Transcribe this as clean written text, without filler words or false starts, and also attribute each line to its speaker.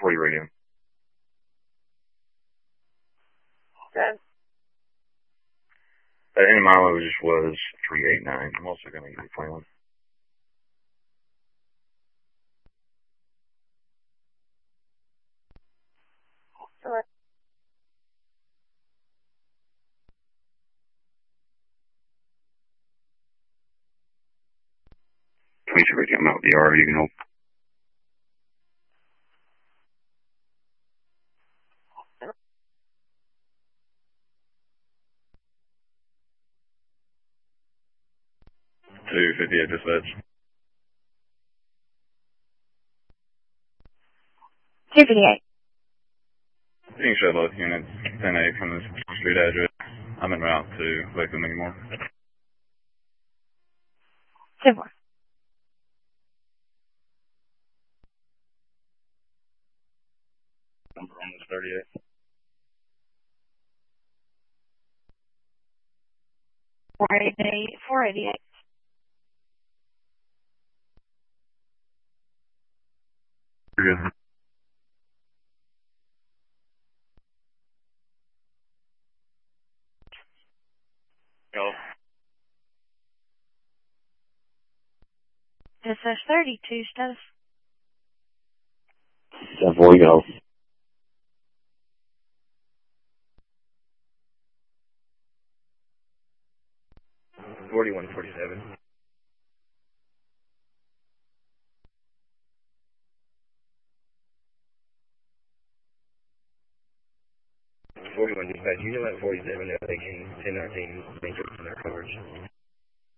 Speaker 1: 40 radio.
Speaker 2: Okay.
Speaker 1: And mileage was 389. I'm also going to get a plan.
Speaker 2: Sure.
Speaker 1: Please reach out with the R. You can help. $250 at dispatch.
Speaker 2: 258.
Speaker 1: You can show both units 10-8 from the street address. I'm en route to Lakeland anymore.
Speaker 2: 10-4.
Speaker 1: Number on this 38.
Speaker 2: 488.
Speaker 1: You're good. Go.
Speaker 2: Dispatch 32 status.
Speaker 1: 10-4, go. 41-47. Dispatch, you know at 47, they're taking 1019 main from their coverage.